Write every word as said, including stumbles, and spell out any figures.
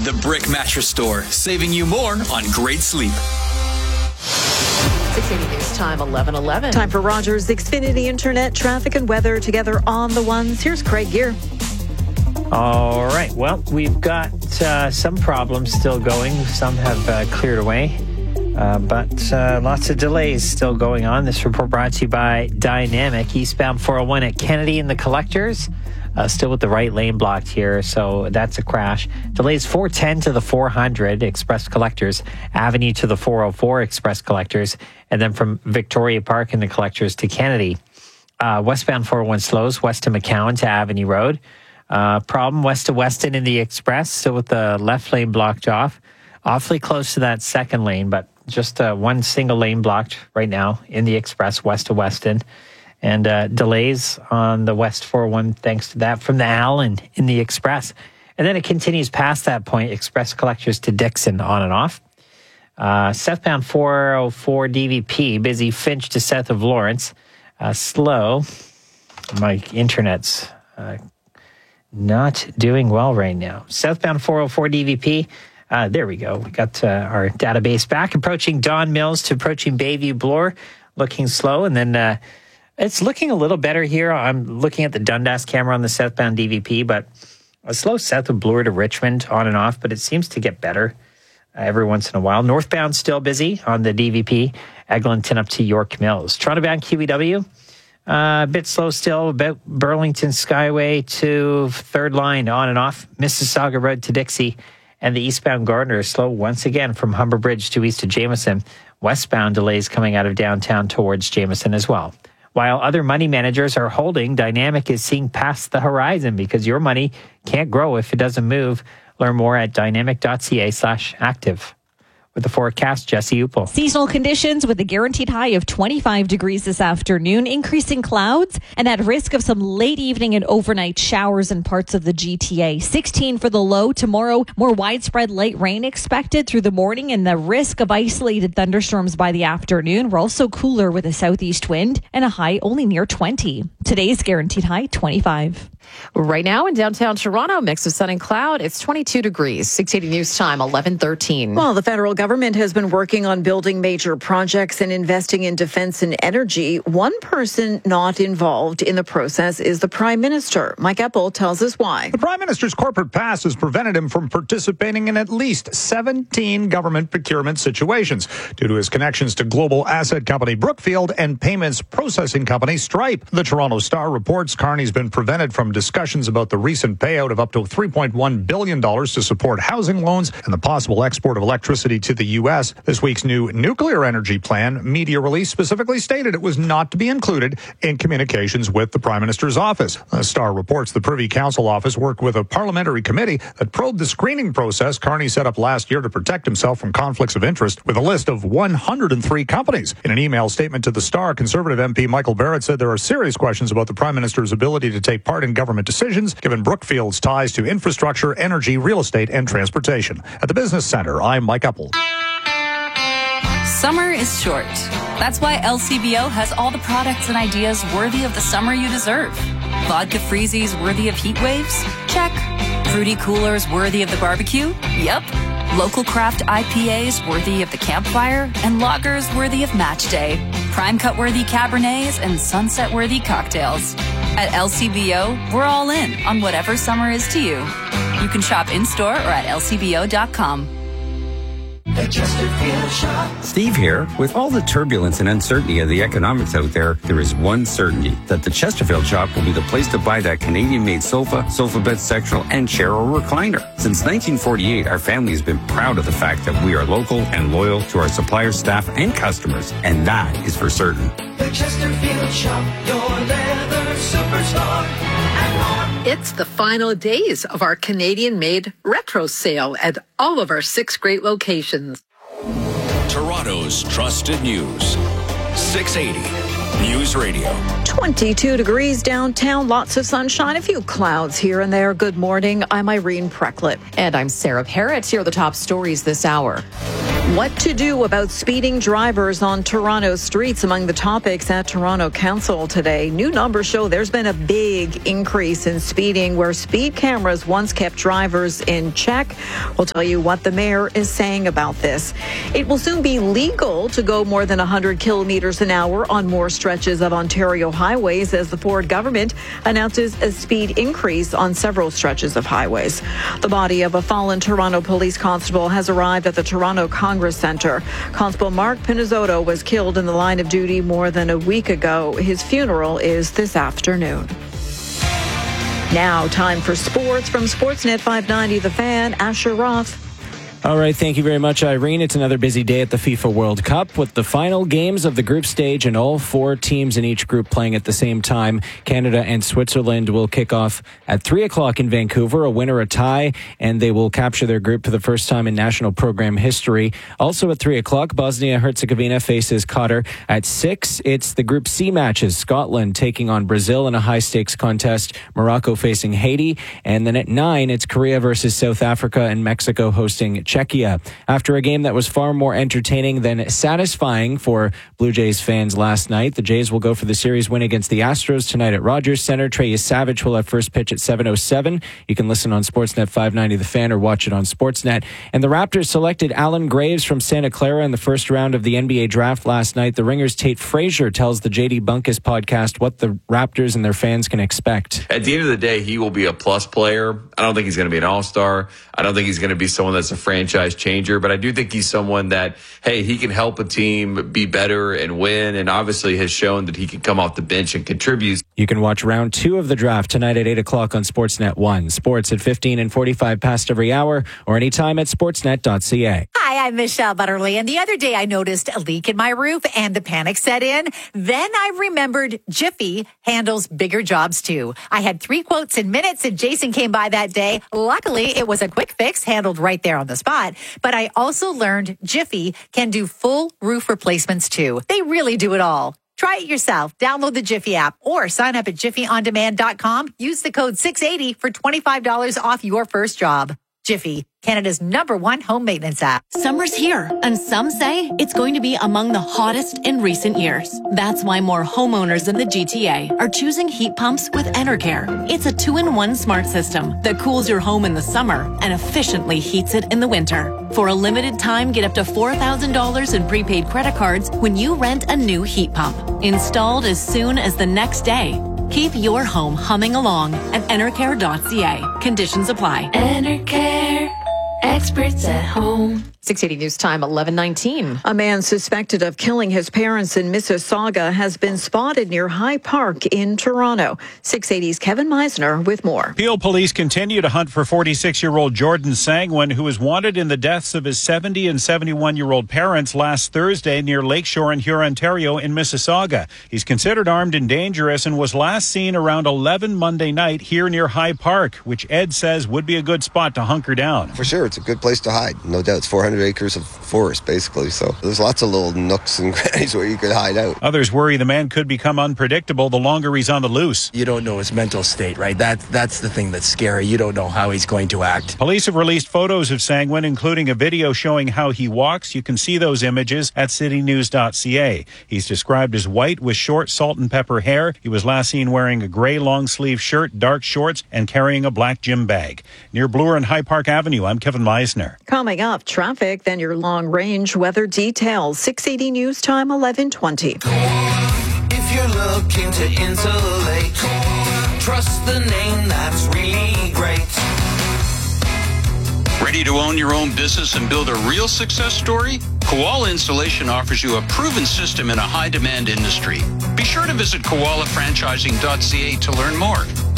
The Brick Mattress Store, saving you more on great sleep. six eighty News Time, eleven eleven. Time for Rogers Xfinity Internet, traffic and weather together on the ones. Here's Craig Gear. All right. Well, we've got uh, some problems still going. Some have uh, cleared away, uh, but uh, lots of delays still going on. This report brought to you by Dynamic. Eastbound four oh one at Kennedy and the Collectors. Uh, still with the right lane blocked here, so that's a crash. Delays four ten to the four hundred Express Collectors, Avenue to the four oh four Express Collectors, and then from Victoria Park and the Collectors to Kennedy. Uh, westbound four oh one slows, west to McCowan to Avenue Road. Uh, problem west to Weston in the Express, still with the left lane blocked off. Awfully close to that second lane, but just uh, one single lane blocked right now in the Express west to Weston. And uh, delays on the West four oh one thanks to that from the Allen in the Express. And then it continues past that point, Express Collectors to Dixon on and off. Uh, southbound four oh four D V P, busy Finch to south of Lawrence. Uh, slow. My internet's uh, not doing well right now. Southbound four oh four D V P. Uh, there we go. We got uh, our database back. Approaching Don Mills to approaching Bayview Bloor. Looking slow. And then... Uh, It's looking a little better here. I'm looking at the Dundas camera on the southbound D V P, but a slow south of Bloor to Richmond on and off, but it seems to get better uh, every once in a while. Northbound still busy on the D V P, Eglinton up to York Mills. Toronto-bound Q E W, uh, a bit slow still, about Burlington Skyway to third line on and off. Mississauga Road to Dixie, and the eastbound Gardner is slow once again from Humber Bridge to east of Jameson. Westbound delays coming out of downtown towards Jameson as well. While other money managers are holding, Dynamic is seeing past the horizon because your money can't grow if it doesn't move. Learn more at dynamic.ca slash active. With the forecast, Jesse Upel. Seasonal conditions with a guaranteed high of twenty-five degrees this afternoon, increasing clouds and at risk of some late evening and overnight showers in parts of the G T A. sixteen for the low tomorrow. More widespread light rain expected through the morning and the risk of isolated thunderstorms by the afternoon. We're also cooler with a southeast wind and a high only near twenty. Today's guaranteed high, twenty-five. Right now in downtown Toronto, mix of sun and cloud. It's twenty-two degrees. six eighty News Time, eleven thirteen. Well, the federal government has been working on building major projects and investing in defense and energy. One person not involved in the process is the Prime Minister. Mike Eppel tells us why. The Prime Minister's corporate past has prevented him from participating in at least seventeen government procurement situations due to his connections to global asset company Brookfield and payments processing company Stripe. The Toronto Star reports Carney's been prevented from discussions about the recent payout of up to three point one billion dollars to support housing loans and the possible export of electricity to the U S. This week's new nuclear energy plan media release specifically stated it was not to be included in communications with the Prime Minister's office. The Star reports the Privy Council office worked with a parliamentary committee that probed the screening process Carney set up last year to protect himself from conflicts of interest with a list of one hundred three companies. In an email statement to the Star, Conservative M P Michael Barrett said there are serious questions about the Prime Minister's ability to take part in government decisions, given Brookfield's ties to infrastructure, energy, real estate, and transportation. At the Business Center, I'm Mike Eppel. Summer is short. That's why L C B O has all the products and ideas worthy of the summer you deserve. Vodka freezies worthy of heat waves? Check. Fruity coolers worthy of the barbecue? Yep. Local craft I P As worthy of the campfire? And lagers worthy of match day. Prime cut worthy Cabernets and sunset worthy cocktails. At L C B O, we're all in on whatever summer is to you. You can shop in-store or at L C B O dot com. The Chesterfield Shop. Steve here. With all the turbulence and uncertainty of the economics out there, there is one certainty, that the Chesterfield Shop will be the place to buy that Canadian-made sofa, sofa bed sectional, and chair or recliner. Since nineteen forty-eight, our family has been proud of the fact that we are local and loyal to our suppliers, staff, and customers, and that is for certain. The Chesterfield Shop, your leather superstar. It's the final days of our Canadian-made retro sale at all of our six great locations. Toronto's trusted news. six eighty News Radio. twenty-two degrees downtown, lots of sunshine, a few clouds here and there. Good morning. I'm Irene Precklett. And I'm Sarah Parrott. Here are the top stories this hour. What to do about speeding drivers on Toronto streets among the topics at Toronto Council today. New numbers show there's been a big increase in speeding where speed cameras once kept drivers in check. We'll tell you what the mayor is saying about this. It will soon be legal to go more than one hundred kilometers an hour on more stretches of Ontario highways as the Ford government announces a speed increase on several stretches of highways. The body of a fallen Toronto police constable has arrived at the Toronto Congress Center. Constable Mark Pinizzotto was killed in the line of duty more than a week ago. His funeral is this afternoon. Now, time for sports from Sportsnet five ninety The Fan. Asher Roth. All right, thank you very much, Irene. It's another busy day at the FIFA World Cup with the final games of the group stage and all four teams in each group playing at the same time. Canada and Switzerland will kick off at three o'clock in Vancouver, a win or a tie, and they will capture their group for the first time in national program history. Also at three o'clock, Bosnia-Herzegovina faces Qatar. At six, it's the Group C matches. Scotland taking on Brazil in a high-stakes contest, Morocco facing Haiti, and then at nine, it's Korea versus South Africa and Mexico hosting Czechia. After a game that was far more entertaining than satisfying for Blue Jays fans last night, the Jays will go for the series win against the Astros tonight at Rogers Center. Trey Savage will have first pitch at seven oh seven. You can listen on Sportsnet five ninety The Fan or watch it on Sportsnet. And the Raptors selected Alan Graves from Santa Clara in the first round of the N B A draft last night. The Ringer's Tate Frazier tells the J D Bunkus podcast what the Raptors and their fans can expect. At the end of the day, he will be a plus player. I don't think he's going to be an all-star. I don't think he's going to be someone that's a franchise changer, but I do think he's someone that, hey, he can help a team be better and win, and obviously has shown that he can come off the bench and contribute. You can watch round two of the draft tonight at eight o'clock on Sportsnet one. Sports at fifteen and forty-five past every hour or anytime at sportsnet dot c a. Hi, I'm Michelle Butterly, and the other day I noticed a leak in my roof and the panic set in. Then I remembered Jiffy handles bigger jobs too. I had three quotes in minutes and Jason came by that day. Luckily, it was a quick fix handled right there on the spot. But I also learned Jiffy can do full roof replacements too. They really do it all. Try it yourself. Download the Jiffy app or sign up at jiffy on demand dot com. Use the code six eighty for twenty-five dollars off your first job. Jiffy, Canada's number one home maintenance app. Summer's here, and some say it's going to be among the hottest in recent years. That's why more homeowners in the G T A are choosing heat pumps with Enercare. It's a two-in-one smart system that cools your home in the summer and efficiently heats it in the winter. For a limited time, get up to four thousand dollars in prepaid credit cards when you rent a new heat pump. Installed as soon as the next day. Keep your home humming along at enercare dot c a. Conditions apply. Enercare. Experts at home. six eighty News Time, eleven nineteen. A man suspected of killing his parents in Mississauga has been spotted near High Park in Toronto. six eighty's Kevin Meisner with more. Peel police continue to hunt for forty-six-year-old Jordan Sangwin, who was wanted in the deaths of his seventy and seventy-one-year-old parents last Thursday near Lakeshore in Hurontario in Mississauga. He's considered armed and dangerous and was last seen around eleven Monday night here near High Park, which Ed says would be a good spot to hunker down. For sure, it's a good place to hide. No doubt, it's four hundred acres of forest, basically. So there's lots of little nooks and crannies where you could hide out. Others worry the man could become unpredictable the longer he's on the loose. You don't know his mental state, right? That, that's the thing that's scary. You don't know how he's going to act. Police have released photos of Sangwin, including a video showing how he walks. You can see those images at city news dot c a. He's described as white with short salt and pepper hair. He was last seen wearing a gray long-sleeve shirt, dark shorts, and carrying a black gym bag. Near Bloor and High Park Avenue, I'm Kevin Meisner. Coming up, traffic, then your long-range weather details. six eighty News Time, eleven twenty. If you're looking to insulate, trust the name that's really great. Ready to own your own business and build a real success story? Koala Installation offers you a proven system in a high-demand industry. Be sure to visit koala franchising dot c a to learn more.